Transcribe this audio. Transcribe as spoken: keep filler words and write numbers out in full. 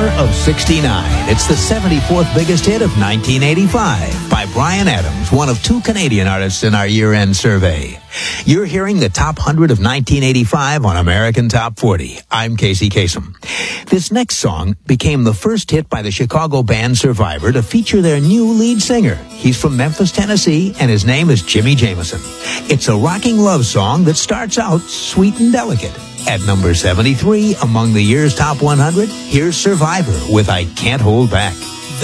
Summer of sixty-nine. It's the seventy-fourth biggest hit of nineteen eighty-five by Bryan Adams, one of two Canadian artists in our year-end survey. You're hearing the top one hundred of nineteen eighty-five on American Top forty. I'm Casey Kasem. This next song became the first hit by the Chicago band Survivor to feature their new lead singer. He's from Memphis, Tennessee, and his name is Jimmy Jamison. It's a rocking love song that starts out sweet and delicate. At number seventy-three among the year's top one hundred, here's Survivor with I Can't Hold Back.